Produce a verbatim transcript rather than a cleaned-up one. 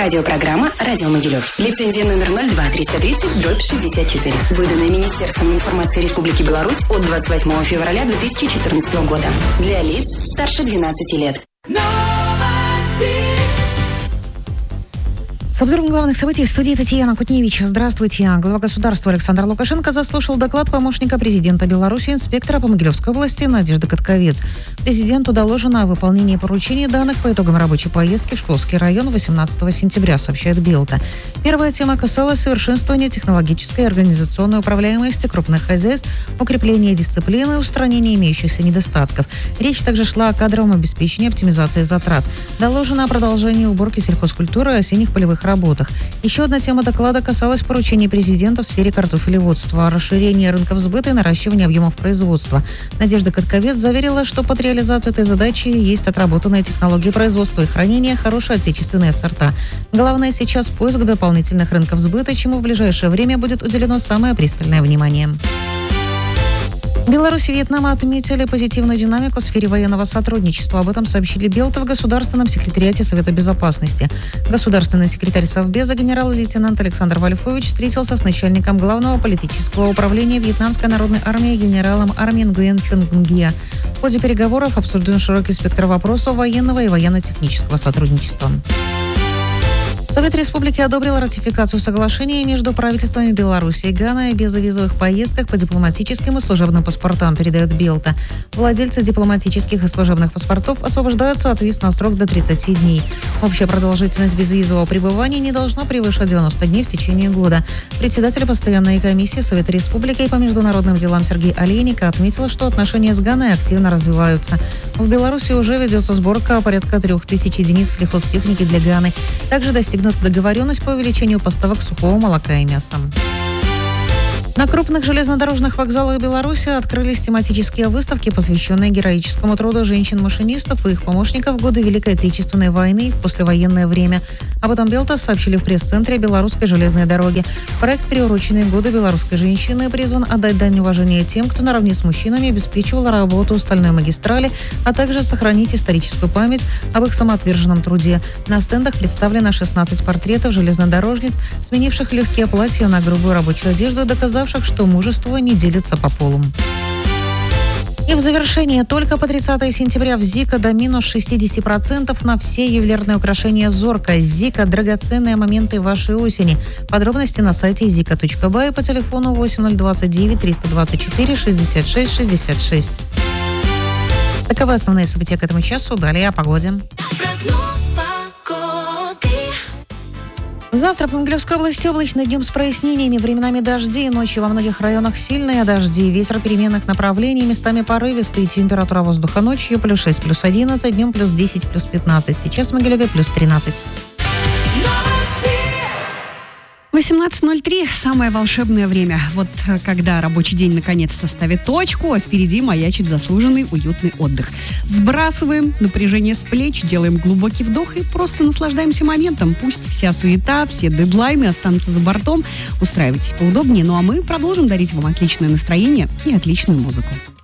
Радиопрограмма «Радио Могилев». Лицензия номер ноль два триста тридцать дробь шестьдесят четыре. Выданная Министерством информации Республики Беларусь от двадцать восьмого февраля две тысячи четырнадцатого года. Для лиц старше двенадцати лет. С обзором главных событий в студии Татьяна Кутневич. Здравствуйте. Глава государства Александр Лукашенко заслушал доклад помощника президента Беларуси, инспектора по Могилевской области Надежды Катковец. Президенту доложено о выполнении поручений, данных по итогам рабочей поездки в Шкловский район восемнадцатого сентября, сообщает Белта. Первая тема касалась совершенствования технологической и организационной управляемости крупных хозяйств, укрепления дисциплины, устранения имеющихся недостатков. Речь также шла о кадровом обеспечении, оптимизации затрат. Доложено о продолжении уборки сельхозкультуры и осенних полевых работах. Еще одна тема доклада касалась поручений президента в сфере картофелеводства, расширения рынков сбыта и наращивания объемов производства. Надежда Катковец заверила, что под реализацию этой задачи есть отработанные технологии производства и хранения, хорошие отечественные сорта. Главное сейчас поиск дополнительных рынков сбыта, чему в ближайшее время будет уделено самое пристальное внимание. Беларусь и Вьетнам отметили позитивную динамику в сфере военного сотрудничества. Об этом сообщили Белта в Государственном секретариате Совета Безопасности. Государственный секретарь Совбеза генерал-лейтенант Александр Вольфович встретился с начальником главного политического управления Вьетнамской народной армии генералом армии Нгуен Чунгия. В ходе переговоров обсужден широкий спектр вопросов военного и военно-технического сотрудничества. Совет Республики одобрил ратификацию соглашения между правительствами Беларуси и Ганы о безвизовых поездках по дипломатическим и служебным паспортам, передает Белта. Владельцы дипломатических и служебных паспортов освобождаются от виз на срок до тридцати дней. Общая продолжительность безвизового пребывания не должна превышать девяносто дней в течение года. Председатель постоянной комиссии Совета Республики по международным делам Сергей Олейник отметил, что отношения с Ганой активно развиваются. В Беларуси уже ведется сборка порядка трех тысяч единиц сельхозтехники для Ганы. Также достигнут договоренность по увеличению поставок сухого молока и мяса. На крупных железнодорожных вокзалах Беларуси открылись тематические выставки, посвященные героическому труду женщин-машинистов и их помощников в годы Великой Отечественной войны и в послевоенное время. Об этом Белта сообщили в пресс-центре Белорусской железной дороги. Проект, приуроченный к году белорусской женщины, призван отдать дань уважения тем, кто наравне с мужчинами обеспечивал работу стальной магистрали, а также сохранить историческую память об их самоотверженном труде. На стендах представлено шестнадцать портретов железнодорожниц, сменивших легкие платья на грубую рабочую одежду, доказав, что мужество не делится по полу. И в завершение, только по тридцатого сентября в Зика до минус шестьдесят процентов на все ювелирные украшения Зорка. Зика – драгоценные моменты вашей осени. Подробности на сайте зика точка бай по телефону восемь ноль двадцать девять триста двадцать четыре шестьдесят шесть шестьдесят шесть. Таковы основные события к этому часу. Далее о погоде. Завтра по Могилевской области облачно, днем с прояснениями, временами дожди, ночью во многих районах сильные дожди, ветер переменных направлений, местами порывистый, температура воздуха ночью плюс шесть, плюс одиннадцать, днем плюс десять, плюс пятнадцать. Сейчас в Могилеве плюс тринадцать. восемнадцать ноль три – самое волшебное время. Вот когда рабочий день наконец-то ставит точку, а впереди маячит заслуженный уютный отдых. Сбрасываем напряжение с плеч, делаем глубокий вдох и просто наслаждаемся моментом. Пусть вся суета, все дедлайны останутся за бортом. Устраивайтесь поудобнее, ну а мы продолжим дарить вам отличное настроение и отличную музыку.